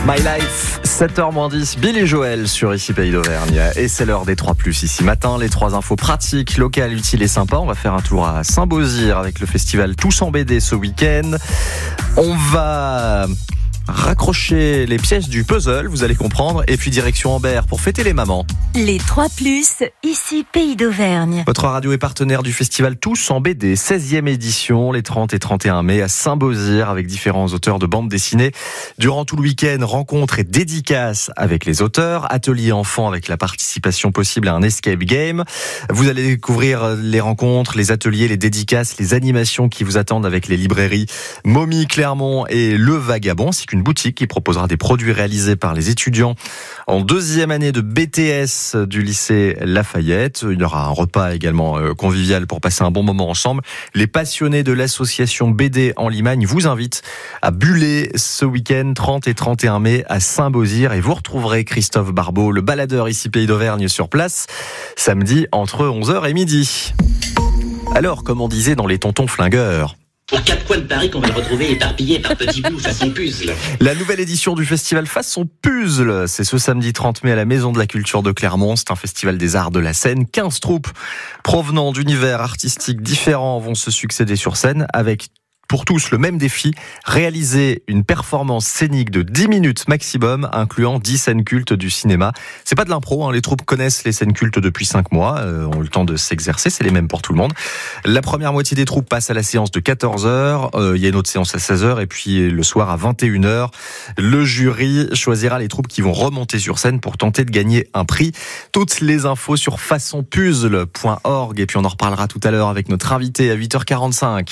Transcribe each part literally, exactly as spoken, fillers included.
My Life, sept heures moins dix, Billy Joel sur Ici Pays d'Auvergne. Et c'est l'heure des trois plus ici matin. Les trois infos pratiques, locales, utiles et sympas. On va faire un tour à Saint-Beauzire avec le festival Tous en B D ce week-end. On va raccrocher les pièces du puzzle, vous allez comprendre. Et puis direction Ambert pour fêter les mamans. Les trois plus, ici Pays d'Auvergne. Votre radio est partenaire du festival Tous en B D, seizième édition, les trente et trente et un mai à Saint-Beauzire avec différents auteurs de bandes dessinées. Durant tout le week-end, rencontres et dédicaces avec les auteurs, ateliers enfants avec la participation possible à un escape game. Vous allez découvrir les rencontres, les ateliers, les dédicaces, les animations qui vous attendent avec les librairies Momie, Clermont et Le Vagabond, ainsi qu'une boutique qui proposera des produits réalisés par les étudiants en deuxième année de B T S du lycée Lafayette. Il y aura un repas également convivial pour passer un bon moment ensemble. Les passionnés de l'association B D en Limagne vous invitent à Buller ce week-end trente et trente et un mai à Saint-Beauzire et vous retrouverez Christophe Barbeau, le baladeur ici Pays d'Auvergne sur place, samedi entre onze heures et midi. Alors, comme on disait dans les tontons flingueurs, aux quatre coins de Paris qu'on va le retrouver éparpillé par petits bouts façon puzzle. La nouvelle édition du festival Façon Puzzle, c'est ce samedi trente mai à la Maison de la Culture de Clermont. C'est un festival des arts de la scène. quinze troupes provenant d'univers artistiques différents vont se succéder sur scène avec pour tous le même défi, réaliser une performance scénique de dix minutes maximum, incluant dix scènes cultes du cinéma. C'est pas de l'impro, hein, les troupes connaissent les scènes cultes depuis cinq mois, euh, ont eu le temps de s'exercer, c'est les mêmes pour tout le monde. La première moitié des troupes passe à la séance de quatorze heures, il euh, y a une autre séance à seize heures, et puis le soir à vingt et une heures, le jury choisira les troupes qui vont remonter sur scène pour tenter de gagner un prix. Toutes les infos sur façon puzzle point org, et puis on en reparlera tout à l'heure avec notre invité à huit heures quarante-cinq.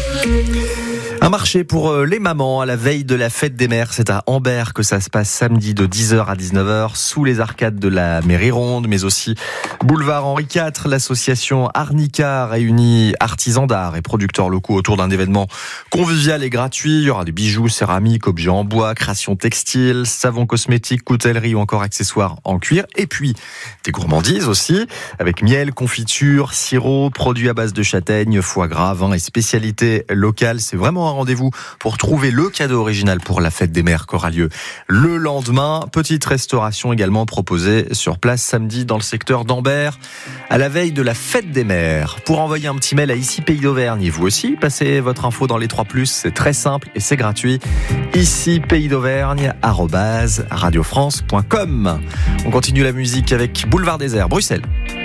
Un marché pour les mamans à la veille de la fête des mères. C'est à Ambert que ça se passe samedi de dix heures à dix-neuf heures sous les arcades de la mairie ronde, mais aussi boulevard Henri quatre. L'association Arnica réunit artisans d'art et producteurs locaux autour d'un événement convivial et gratuit. Il y aura des bijoux, céramiques, objets en bois, créations textiles, savons cosmétiques, coutellerie ou encore accessoires en cuir. Et puis des gourmandises aussi, avec miel, confiture, sirop, produits à base de châtaigne, foie gras, vin et spécialités locales. C'est vraiment un rendez-vous pour trouver le cadeau original pour la fête des mères qui aura lieu le lendemain. Petite restauration également proposée sur place samedi dans le secteur d'Ambert à la veille de la fête des mères. Pour envoyer un petit mail à Ici Pays d'Auvergne et vous aussi, passez votre info dans les trois plus, c'est très simple et c'est gratuit. Ici Pays d'Auvergne arobase radio france point com. On continue la musique avec Boulevard Désert, Bruxelles.